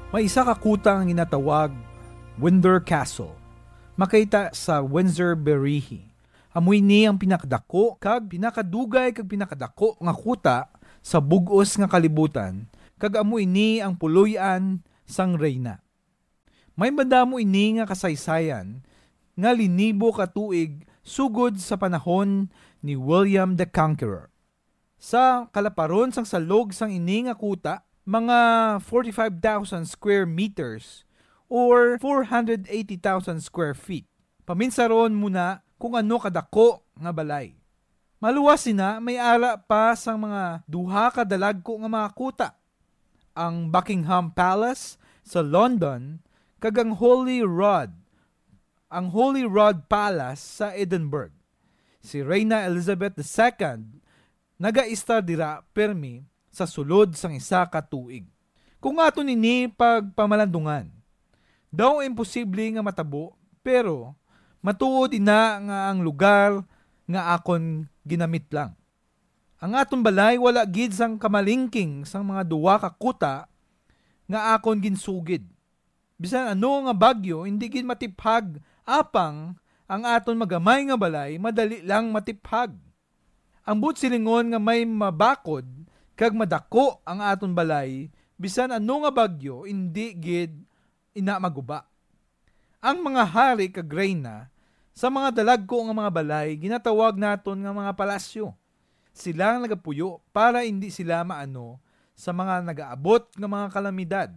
May isa ka kutang ginatawag Windsor Castle. Makita sa Windsor Berihi. Amoy ni ang pinakadako kag pinakadugay kag pinakadako nga kuta sa bugos nga kalibutan, kag amoy ni ang puloy-an sang reyna. May madamo ini nga kasaysayan nga linibo ka tuig sugod sa panahon ni William the Conqueror. Sa kalaparon sang salog sang ini nga kuta, mga 45,000 square meters or 480,000 square feet. Paminsaron muna kung ano kadako nga balay. Maluwas sina may ara pa sang mga duha ka dalagko nga mga kuta. Ang Buckingham Palace sa London kag ang Holy Rood Palace sa Edinburgh. Si Reyna Elizabeth II naga-istar dira permi sa sulod sang isa ka tuig. Kung ato nini pagpamalandungan, daw imposible nga matabo, pero matuod ina nga ang lugar nga akon ginamit lang. Ang aton balay wala gid sang kamalingking sang mga duwa ka kuta nga akon ginsugid. Bisan ano nga bagyo, hindi gid matiphag, apang ang aton magamay nga balay madali lang matiphag. Ang silingon nga may mabakod kag madako ang aton balay, bisan ano nga bagyo, hindi gid ina maguba. Ang mga hari kag reyna sa mga dalagko nga mga balay ginatawag naton nga mga palasyo. Sila ang nagapuyo para hindi sila maano sa mga nagaabot nga mga kalamidad.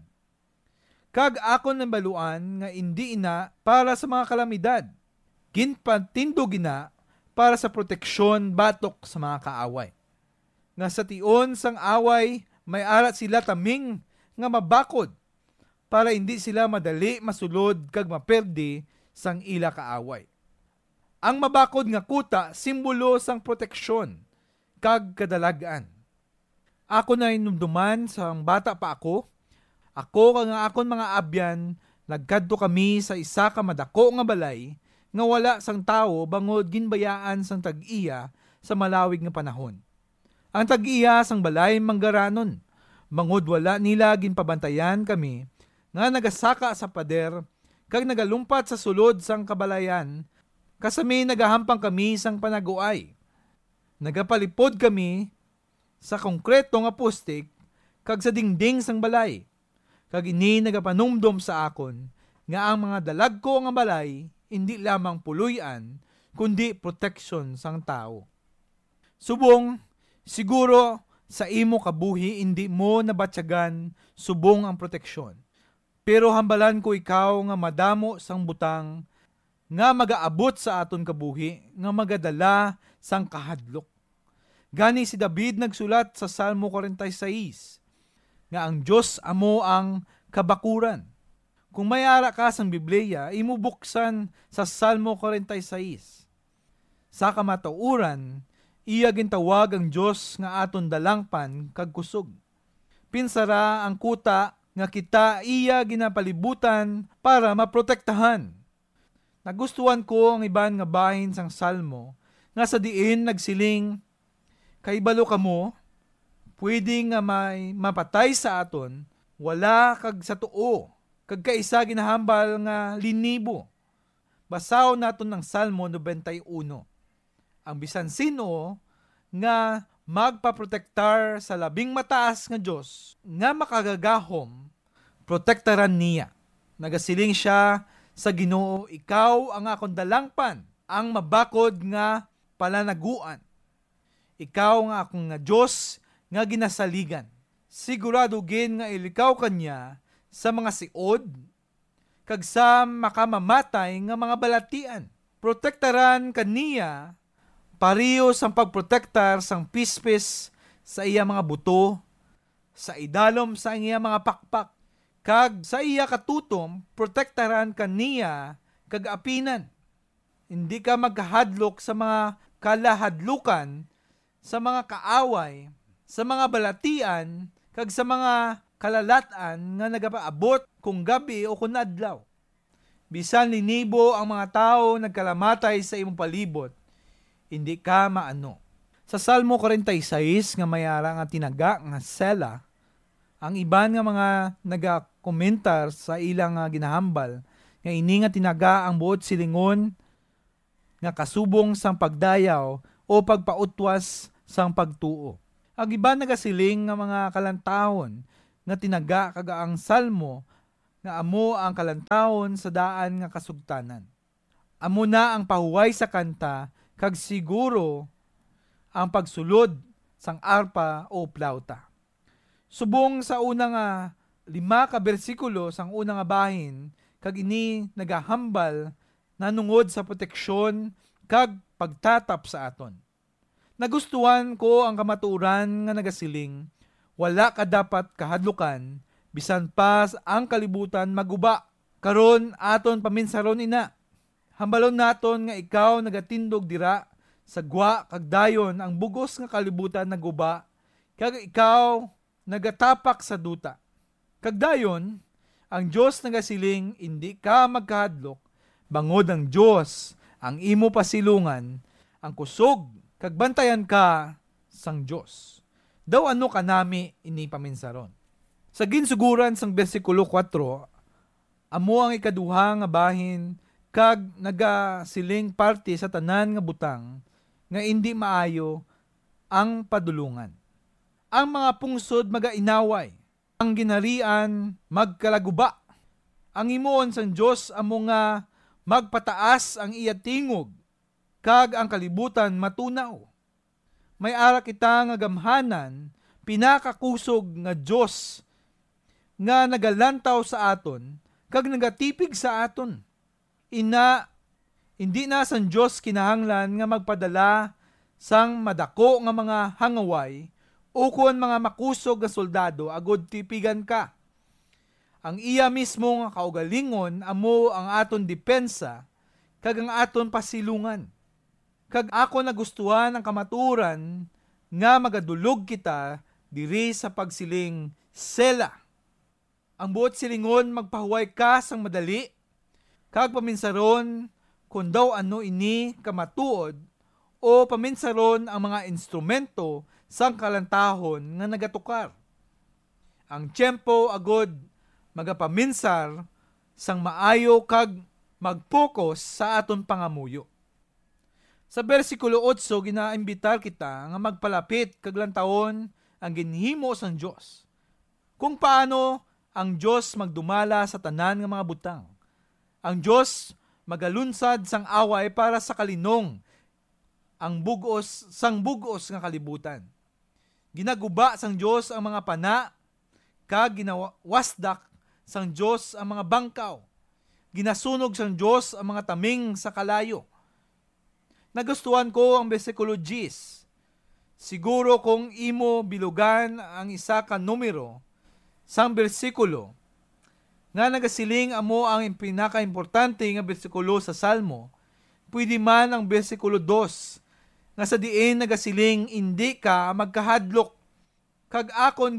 Kag akon ng baluan nga hindi ina para sa mga kalamidad. Ginpatindog ina para sa proteksyon batok sa mga kaaway. Nga sa tion sang away, may arat sila taming nga mabakod para hindi sila madali masulod kag maperdi sang ila kaaway. Ang mabakod nga kuta, simbolo sang proteksyon kag kadalagan. Ako na inumduman sang bata pa ako kag nga akon mga abyan, nagkadto kami sa isa ka madako nga balay nga wala sang tawo bangod ginbayaan sang tag-iya sa malawig nga panahon. Ang tag-iya sang balay manggaranon, bangod wala nila ginpabantayan kami nga nagasaka sa pader kag nagalumpat sa sulod sang kabalayan, kasami nagahampang kami sang panaguay. Nagapalipod kami sa konkreto nga postik kag sa dingding sang balay. Kag ini nagapanumdom sa akon nga ang mga dalagko nga balay hindi lamang puluyan kundi proteksyon sang tao. Subong, siguro sa imo kabuhi hindi mo nabatyagan subong ang proteksyon. Pero hambalan ko ikaw nga madamo sang butang nga magaabot sa aton kabuhi nga magadala sang kahadlok. Gani si David nagsulat sa Salmo 46 nga ang Diyos amo ang kabakuran. Kung may ara ka sang Biblia, imubuksan sa Salmo 46. Sa kamatauran, iya gintawag ang Diyos nga aton dalangpan kag kusog. Pinsara ang kuta nga kita iya ginapalibutan para maprotektahan. Nagustuhan ko ang iban nga bahin sang Salmo nga sa diin nagsiling, kaibalo kamo, pwede nga may mapatay sa aton, wala kag sa tuo, kag kaisa ginahambal nga linibo. Basaw naton ng Salmo 91. Ang bisan sino nga magpaprotektar sa labing mataas nga Diyos nga makagagahom, protektaran niya. Nagasiling siya sa Ginoo, ikaw ang akong dalangpan, ang mabakod nga palanaguan. Ikaw nga akong nga Diyos nga ginasaligan. Sigurado gin nga ilikaw kanya sa mga siod, kag sa makamamatay nga mga balatian. Protektaran kaniya, parehos ang pagprotektar sang pispis sa iya mga buto, sa idalom sa iya mga pakpak, kag sa iya katutom, protektaran kaniya kag apinan. Hindi ka maghadlok sa mga kalahadlukan, sa mga kaaway, sa mga balatian, kag sa mga kalalatan nga nagapaabot kung gabi o kung adlaw. Bisan linibo ang mga tao nagkalamatay sa imong palibot, hindi ka maano. Sa Salmo 46 nga mayara nga tinaga nga Sela, ang iban nga mga komentar sa ilang ginahambal nga ini nga tinaga ang buot silingon nga kasubong sang pagdayaw o pagpautwas sang pagtuo. Ang iba nagasiling nga mga kalantahon nga tinaga kag ang salmo nga amo ang kalantahon sa daan nga kasugtanan. Amo na ang pahuway sa kanta kag siguro ang pagsulod sang arpa o plauta. Subong sa unang 5 ka bersikulo sang unang bahin kag ini nagahambal nanungod sa proteksyon kag pagtatap sa aton. Nagustuhan ko ang kamaturan nga nagasiling, wala ka dapat kahadlukan, bisan pas ang kalibutan maguba. Karon aton paminsaron ina. Hambalon naton nga ikaw nagatindog dira sa gwa kag dayon ang bugos nga kalibutan naguba, kag ikaw nagatapak sa duta. Kag dayon, ang Diyos nagasiling, hindi ka magkahadlok, bangod ang Diyos, ang imo pasilungan, ang kusog, kag bantayan ka sang Diyos. Daw ano kanami ini paminsaron. Sa ginsuguran sang bersikulo 4, amo ang ikaduha nga bahin, kag nagasiling parte sa tanan nga butang, nga hindi maayo ang padulungan. Ang mga pungsod magainaway, ang ginarian magkalaguba. Ang imuon sang Diyos amo nga magpataas ang iya tingog, kag ang kalibutan matunaw. May ara kita nga gamhanan, pinakakusog nga Diyos nga nagalantaw sa aton, kag nagatipig sa aton. Hindi na sang Diyos kinahanglan nga magpadala sang madako nga mga hangaway, ukon mga makusog nga soldado agod tipigan ka. Ang iya mismo nga kaugalingon amo ang aton depensa kag ang aton pasilungan. Kag ako nagustuhan ang kamaturan nga magadulog kita diri sa pagsiling Sela. Ang buot silingon magpahuway ka sang madali, kag paminsaron kung daw ano ini kamatuod o paminsaron ang mga instrumento sang kalantahon nga nagatukar. Ang tiyempo agod magapaminsar sang maayo kag mag-focus sa aton pangamuyo. Sa bersikulo 8 ginaimbitar kita nga magpalapit kag lantawon ang ginhimo sang Dios. Kung paano ang Dios magdumala sa tanan nga mga butang. Ang Dios magalunsad sang away para sa kalinong ang bugos nga kalibutan. Ginaguba sang Dios ang mga pana kag ginawasdak sang Diyos ang mga bangkaw. Ginasunog sang Diyos ang mga taming sa kalayo. Nagustuhan ko ang bersikulo 10. Siguro kung imo bilugan ang isa ka numero sang bersikulo nga nagasiling amo ang pinaka-importante nga bersikulo sa Salmo, pwede man ang bersikulo 2 nga sa diin nagasiling hindi ka magkahadlok kag akon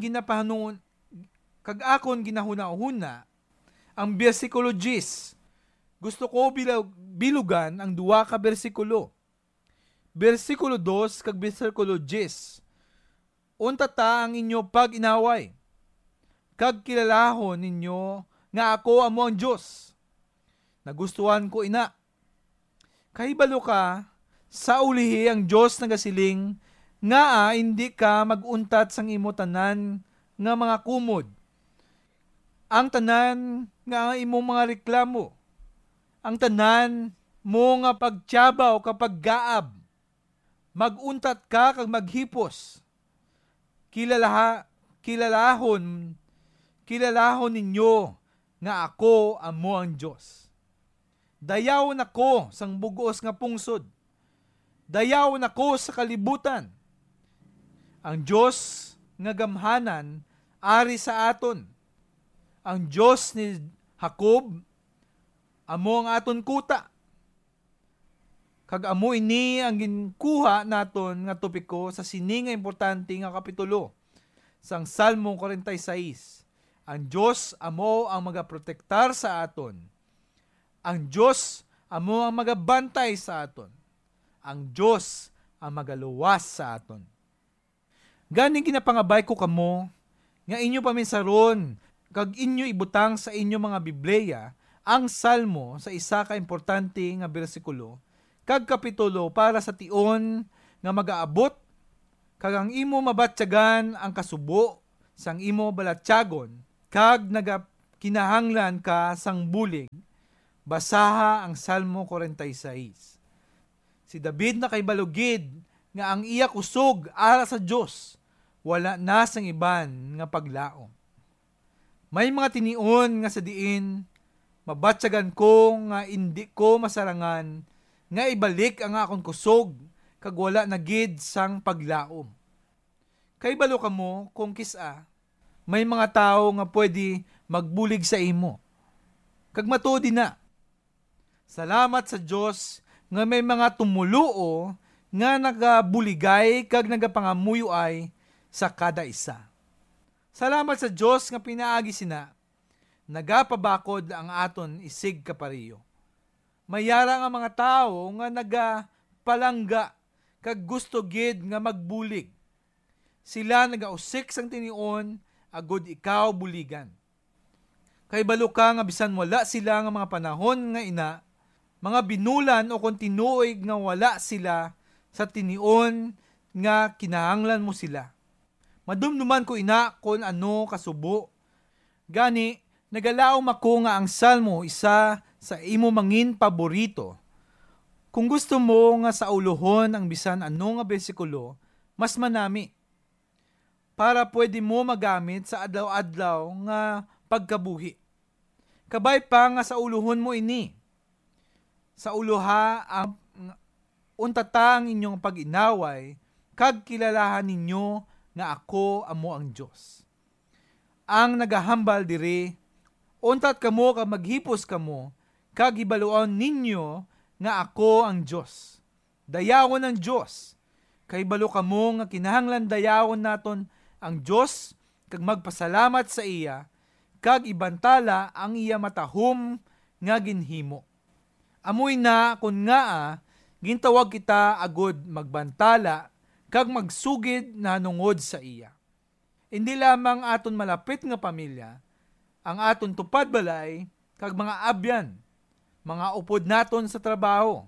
ginahuna-huna ang bersikulo 10. Gusto ko bilugan ang 2 ka bersikulo. Bersikulo 2 kag bersikulo 10. Unta ta ang inyo pag-inaway. Kag kilalahon ninyo nga ako amo ang Diyos. Nagustuhan ko ina. Kahibalo ka, sa ulihi ang Diyos nagasiling nga hindi ka maguntat sang imo tanan nga mga kumod. Ang tanan nga imo mga reklamo. Ang tanan mo nga pagtiyabaw kapag gaab. Maguntat ka kag maghipos. Kilalahon ninyo nga ako amo ang Diyos. Dayaw nako sang bugos nga pungsod. Dayaw nako sa kalibutan. Ang Diyos nga gamhanan ari sa aton. Ang Diyos ni Jacob amo ang aton kuta. Kag amo ini ang ginkuha naton nga topiko sa sini nga importante nga kapitulo sang Salmo 46. Ang Diyos amo ang magaprotektar sa aton. Ang Diyos amo ang magabantay sa aton. Ang Diyos ang magaluwas sa aton. Ganing ginapangabay ko kamo nga inyo paminsaron kag inyo ibutang sa inyo mga Biblia ang Salmo sa isa ka importante nga bersikulo kag kapitulo para sa tion nga magaabot kag ang imo mabatyagan ang kasubo sang imo balatyagon kag kinahanglan ka sang bulig. Basaha ang Salmo 46. Si David na kay balugid nga ang iya kusog ara sa Dios, wala na sang iban nga paglaom. May mga tinion nga sa diin mabatyagan ko nga indi ko masarangan nga ibalik ang akong kusog kag wala na gid sang paglaom. Kay balo kamo kung kisa may mga tao nga pwede magbulig sa imo. Kag matuod na. Salamat sa Dios nga may mga tumuluo nga nagabuligay kag nagapangamuyo ay sa kada isa. Salamat sa Dios nga pinaagi sina nagapabakod ang aton isig kapariyo. Mayara nga mga tao nga nagapalangga kag gusto gid nga magbulig. Sila nagausik sang tinion agud ikaw buligan. Kay balo ka nga bisan wala sila nga mga panahon nga ina, mga binulan o kung tinuig nga wala sila sa tinion nga kinahanglan mo sila. Madumduman ko ina kung ano kasubo. Gani, nagalaom ako nga ang Salmo isa sa imo mangin paborito. Kung gusto mo nga sa ulohon ang bisan ano nga bersikulo, mas manami. Para pwede mo magamit sa adlaw-adlaw nga pagkabuhi. Kabay pa nga sa ulohon mo ini. Sa uloha ang untata ang inyong pag-inaway, kag kilalahan ninyo nga ako amo ang Dios. Ang nagahambal diri, untat kamo kag maghipos kamo, kag ibaluan ninyo nga ako ang Dios. Dayawon ang Dios. Kay balo kamo nga kinahanglan dayawon naton ang Dios kag magpasalamat sa iya, kag ibantala ang iya matahom nga ginhimo. Amoy na kun nga gintawag kita agud magbantala kag magsugid na nungod sa iya. Hindi lamang aton malapit nga pamilya, ang aton tupad balay kag mga abyan, mga upod naton sa trabaho.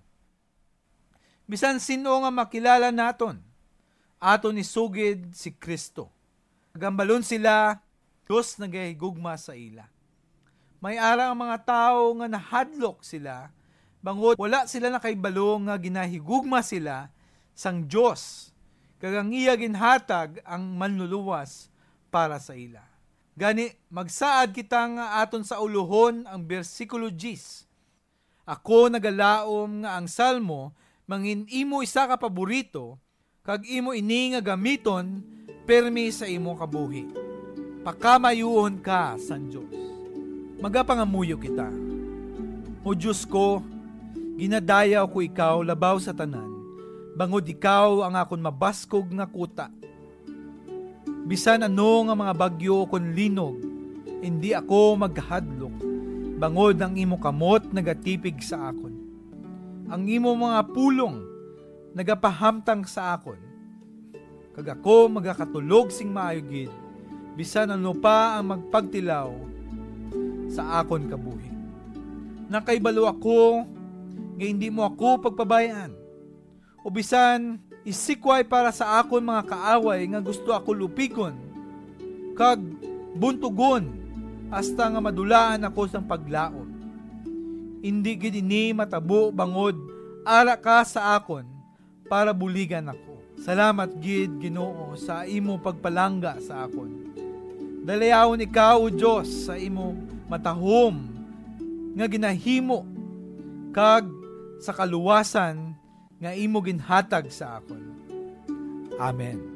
Bisan sino nga makilala naton, aton isugid si Kristo. Gambalon sila, Diyos nagahigugma sa ila. May ara ang mga tao nga nahadlok sila, bangod wala sila nakaibalo nga ginahigugma sila sang Diyos, kagang iya ginhatag ang manluluwas para sa ila. Gani, magsaad kita nga aton sa ulohon ang bersikulo 10. Ako nagalaom nga ang Salmo, mangin imo isa ka paborito, kag imo ini nga gamiton, permi sa imo kabuhi. Pakamayuon ka sa Diyos. Magapangamuyo kita. O Diyos ko, ginadayaw ko ikaw labaw sa tanan, bangod ikaw ang akon mabaskog nga kuta. Bisan ano nga mga bagyo kon linog, hindi ako maghadlok, bangod ang imo kamot nagatipig sa akon. Ang imo mga pulong nagapahamtang sa akon, kag ako magakatulog sing maayogid, bisan ano pa ang magpagtilaw sa akon kabuhi. Nakaibalo ako, nga hindi mo ako pagpabayaan. O bisan, isikway para sa akon mga kaaway nga gusto ako lupigon, kag buntugon, hasta nga madulaan ako sang paglaom. Hindi gid ini matabo bangod, ara ka sa akon, para buligan ako. Salamat gid Ginoo sa imo pagpalangga sa akon. Dalayawon ikaw o Dios sa imo matahom nga ginahimo kag sa kaluwasan nga imo ginhatag sa akon. Amen.